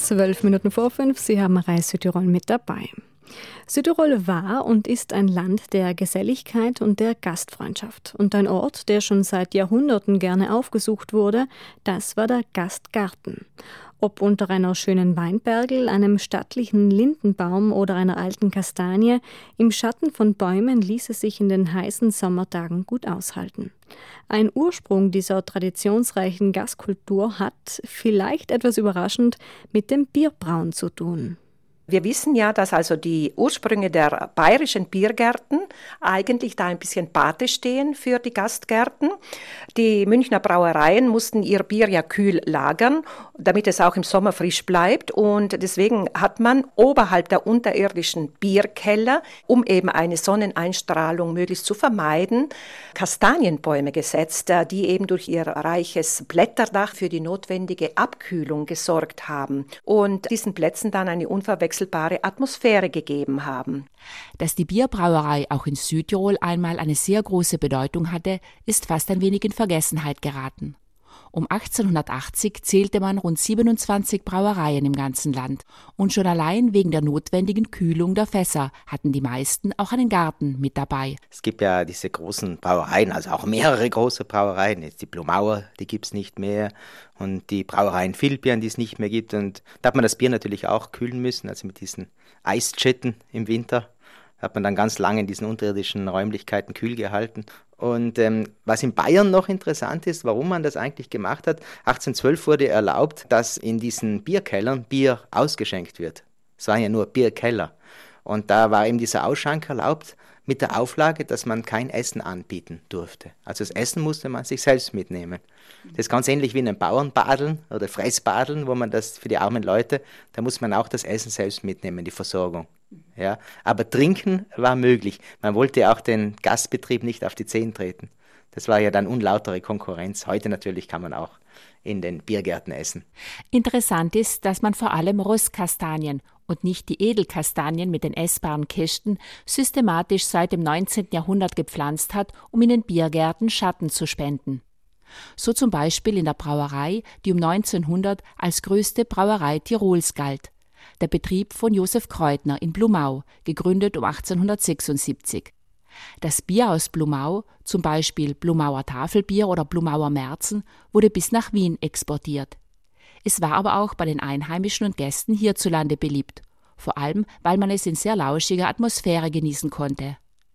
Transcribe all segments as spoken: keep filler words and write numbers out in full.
Zwölf Minuten vor fünf, Sie haben Reis Südtirol mit dabei. Südtirol war und ist ein Land der Geselligkeit und der Gastfreundschaft. Und ein Ort, der schon seit Jahrhunderten gerne aufgesucht wurde, das war der Gastgarten. Ob unter einer schönen Weinbergel, einem stattlichen Lindenbaum oder einer alten Kastanie, im Schatten von Bäumen ließ es sich in den heißen Sommertagen gut aushalten. Ein Ursprung dieser traditionsreichen Gastkultur hat, vielleicht etwas überraschend, mit dem Bierbrauen zu tun. Wir wissen ja, dass also die Ursprünge der bayerischen Biergärten eigentlich da ein bisschen Pate stehen für die Gastgärten. Die Münchner Brauereien mussten ihr Bier ja kühl lagern, damit es auch im Sommer frisch bleibt. Und deswegen hat man oberhalb der unterirdischen Bierkeller, um eben eine Sonneneinstrahlung möglichst zu vermeiden, Kastanienbäume gesetzt, die eben durch ihr reiches Blätterdach für die notwendige Abkühlung gesorgt haben und diesen Plätzen dann eine unverwechselbare Atmosphäre gegeben haben. Dass die Bierbrauerei auch in Südtirol einmal eine sehr große Bedeutung hatte, ist fast ein wenig in Vergessenheit geraten. Um achtzehnhundertachtzig zählte man rund siebenundzwanzig Brauereien im ganzen Land und schon allein wegen der notwendigen Kühlung der Fässer hatten die meisten auch einen Garten mit dabei. Es gibt ja diese großen Brauereien, also auch mehrere große Brauereien. Jetzt die Blumauer, die gibt es nicht mehr, und die Brauereien Vilbjan, die es nicht mehr gibt. Und da hat man das Bier natürlich auch kühlen müssen, also mit diesen Eisjetten im Winter. Hat man dann ganz lange in diesen unterirdischen Räumlichkeiten kühl gehalten. Und ähm, was in Bayern noch interessant ist, warum man das eigentlich gemacht hat, achtzehnhundertzwölf wurde erlaubt, dass in diesen Bierkellern Bier ausgeschenkt wird. Es waren ja nur Bierkeller. Und da war eben dieser Ausschank erlaubt mit der Auflage, dass man kein Essen anbieten durfte. Also das Essen musste man sich selbst mitnehmen. Das ist ganz ähnlich wie in einem Bauernbadeln oder Fressbadeln, wo man das für die armen Leute, da muss man auch das Essen selbst mitnehmen, die Versorgung. Ja, aber trinken war möglich. Man wollte auch den Gastbetrieb nicht auf die Zehen treten. Das war ja dann unlautere Konkurrenz. Heute natürlich kann man auch in den Biergärten essen. Interessant ist, dass man vor allem Rosskastanien und nicht die Edelkastanien mit den essbaren Kästen systematisch seit dem neunzehnten Jahrhundert gepflanzt hat, um in den Biergärten Schatten zu spenden. So zum Beispiel in der Brauerei, die um neunzehnhundert als größte Brauerei Tirols galt. Der Betrieb von Josef Kreutner in Blumau, gegründet um achtzehnhundertsechsundsiebzig. Das Bier aus Blumau, zum Beispiel Blumauer Tafelbier oder Blumauer Märzen, wurde bis nach Wien exportiert. Es war aber auch bei den Einheimischen und Gästen hierzulande beliebt, vor allem weil man es in sehr lauschiger Atmosphäre genießen konnte.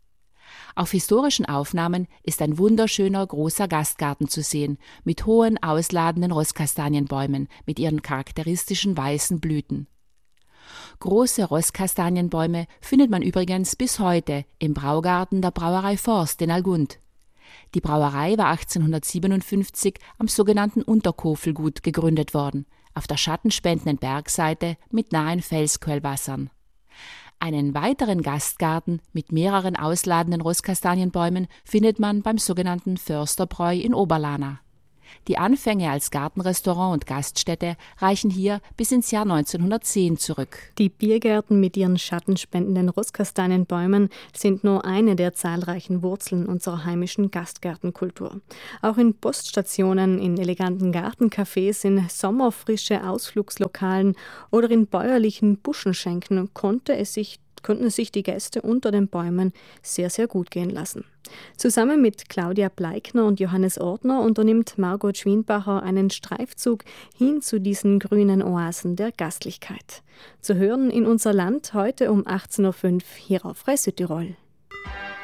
Auf historischen Aufnahmen ist ein wunderschöner großer Gastgarten zu sehen, mit hohen, ausladenden Rosskastanienbäumen mit ihren charakteristischen weißen Blüten. Große Rosskastanienbäume findet man übrigens bis heute im Braugarten der Brauerei Forst in Algund. Die Brauerei war achtzehnhundertsiebenundfünfzig am sogenannten Unterkofelgut gegründet worden, auf der schattenspendenden Bergseite mit nahen Felsquellwassern. Einen weiteren Gastgarten mit mehreren ausladenden Rosskastanienbäumen findet man beim sogenannten Försterbräu in Oberlana. Die Anfänge als Gartenrestaurant und Gaststätte reichen hier bis ins Jahr neunzehnhundertzehn zurück. Die Biergärten mit ihren schattenspendenden Rosskastanienbäumen sind nur eine der zahlreichen Wurzeln unserer heimischen Gastgartenkultur. Auch in Poststationen, in eleganten Gartencafés, in sommerfrische Ausflugslokalen oder in bäuerlichen Buschenschenken konnte es sich konnten sich die Gäste unter den Bäumen sehr, sehr gut gehen lassen. Zusammen mit Claudia Bleikner und Johannes Ortner unternimmt Margot Schwienbacher einen Streifzug hin zu diesen grünen Oasen der Gastlichkeit. Zu hören in unser Land heute um achtzehn Uhr fünf hier auf Reis Südtirol.